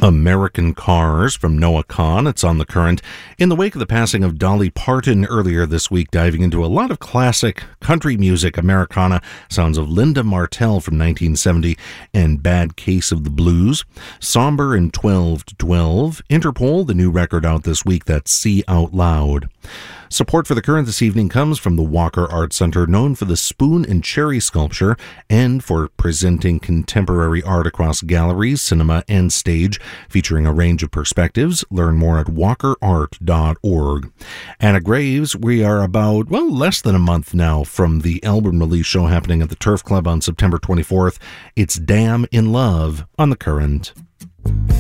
American Cars from Noah Kahan. It's on The Current. In the wake of the passing of Dolly Parton earlier this week, diving into a lot of classic country music, Americana, sounds of Linda Martell from 1970 and Bad Case of the Blues. Somber and 12 to 12. Interpol, the new record out this week, that's See Out Loud. Support for The Current this evening comes from the Walker Art Center, known for the spoon and cherry sculpture and for presenting contemporary art across galleries, cinema, and stage, featuring a range of perspectives. Learn more at walkerart.org. Anna Graves, we are about, less than a month now from the album release show happening at the Turf Club on September 24th. It's Damn in Love on The Current.